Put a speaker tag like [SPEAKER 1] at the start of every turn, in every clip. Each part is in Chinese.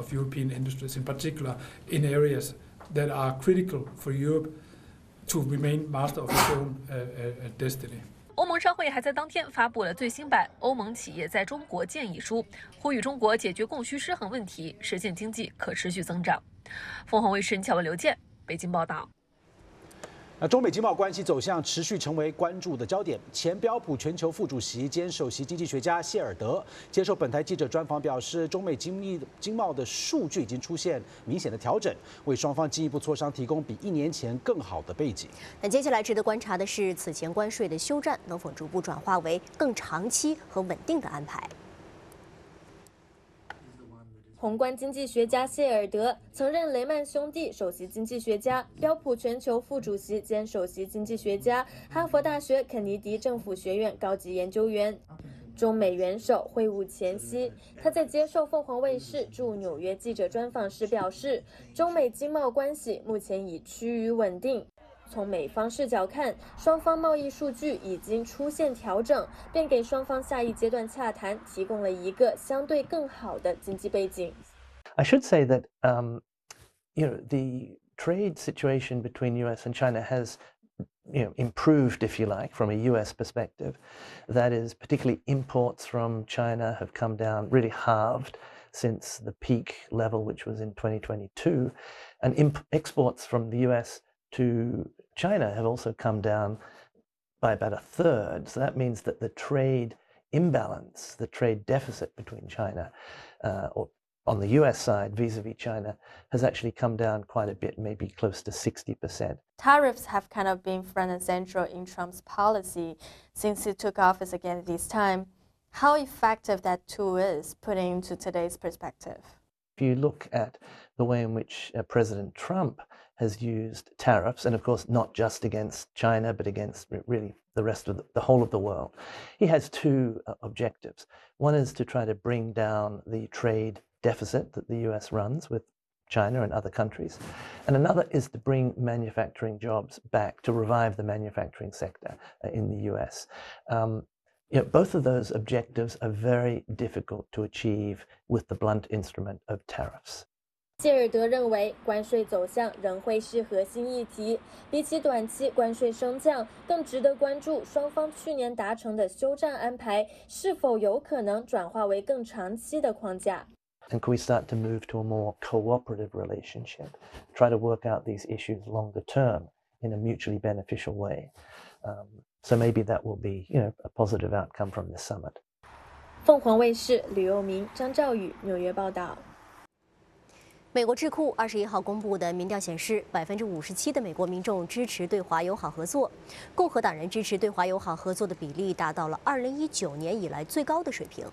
[SPEAKER 1] of European industries, in particular in areas that are critical for Europe to remain master of its own destiny.
[SPEAKER 2] 欧盟商会还在当天发布了最新版《欧盟企业在中国建议书》，呼吁中国解决供需失衡问题，实现经济可持续增长。凤凰卫视乔文、刘健北京报道。
[SPEAKER 3] 中美经贸关系走向持续成为关注的焦点。前标普全球副主席兼首席经济学家谢尔德接受本台记者专访表示，中美经贸的数据已经出现明显的调整，为双方进一步磋商提供比1年前更好的背景。
[SPEAKER 4] 那接下来值得观察的是，此前关税的休战能否逐步转化为更长期和稳定的安排。
[SPEAKER 5] 宏观经济学家谢尔德曾任雷曼兄弟首席经济学家、标普全球副主席兼首席经济学家、哈佛大学肯尼迪政府学院高级研究员。中美元首会晤前夕，他在接受凤凰卫视驻纽约记者专访时表示，中美经贸关系目前已趋于稳定。从美方视角看，双方贸易数据已经出现调整，便给双方下一阶段洽谈提供了一个相对更好的经济背景。
[SPEAKER 6] I should say that the trade situation between U.S. and China has improved, if you like, from a U.S. perspective. That is, particularly imports from China have come down, really halved since the peak level, which was in 2022, and exports from the U.S. to China have also come down by about a third. So that means that the trade imbalance, the trade deficit between China, or on the US side vis-a-vis China, has actually come down quite a bit, maybe close to 60%.
[SPEAKER 5] Tariffs have kind of been front and central in Trump's policy since he took office again this time. How effective that tool is put into today's perspective?
[SPEAKER 6] If you look at the way in which President Trump has used tariffs, and of course not just against China, but against really the rest of the whole of the world, he has two objectives. One is to try to bring down the trade deficit that the US runs with China and other countries, and another is to bring manufacturing jobs back, to revive the manufacturing sector in the US. Both of those objectives are very difficult to achieve with the blunt instrument of tariffs.
[SPEAKER 5] 谢尔德认为，关税走向仍会是核心议题。比起短期关税升降，更值得关注双方去年达成的休战安排是否有可能转化为更长期的框架。
[SPEAKER 6] And can we start to move to a more cooperative relationship, try to work out these issues longer term in a mutually beneficial way? So maybe that will be, a positive outcome from this summit.
[SPEAKER 5] 凤凰卫视吕佑明、张兆宇纽约报道。
[SPEAKER 4] 美国智库21号公布的民调显示，57%的美国民众支持对华友好合作，共和党人支持对华友好合作的比例达到了2019年以来最高的水平。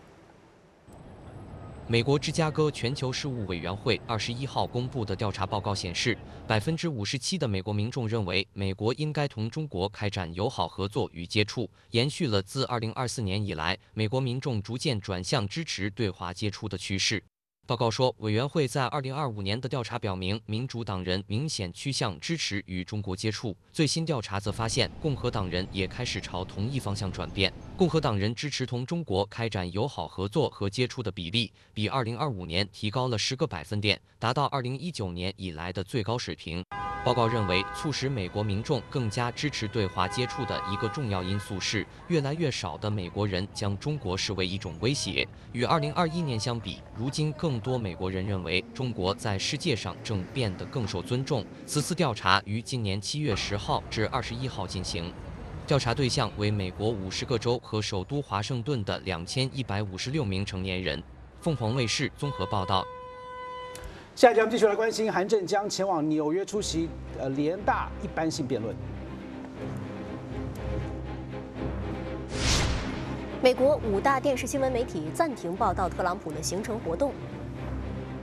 [SPEAKER 7] 美国芝加哥全球事务委员会21号公布的调查报告显示，57%的美国民众认为美国应该同中国开展友好合作与接触，延续了自2024年以来美国民众逐渐转向支持对华接触的趋势。报告说，委员会在2025年的调查表明，民主党人明显趋向支持与中国接触。最新调查则发现，共和党人也开始朝同一方向转变。共和党人支持同中国开展友好合作和接触的比例，比2025年提高了10个百分点，达到2019年以来的最高水平。报告认为，促使美国民众更加支持对华接触的一个重要因素是，越来越少的美国人将中国视为一种威胁。与2021年相比，如今更多美国人认为中国在世界上正变得更受尊重。此次调查于今年7月10号至21号进行，调查对象为美国50个州和首都华盛顿的2156名成年人。凤凰卫视综合报道。
[SPEAKER 3] 下一节我们继续来关心韩正将前往纽约出席联大一般性辩论。
[SPEAKER 4] 美国5大电视新闻媒体暂停报道特朗普的行程活动。